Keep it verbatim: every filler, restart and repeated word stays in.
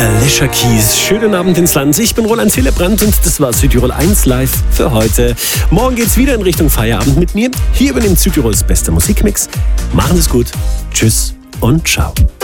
Alicia Keys. Schönen Abend ins Land. Ich bin Roland Hillebrand und das war Südtirol eins live für heute. Morgen geht's wieder in Richtung Feierabend mit mir. Hier übernimmt Südtirols bester Musikmix. Machen es gut. Tschüss und ciao.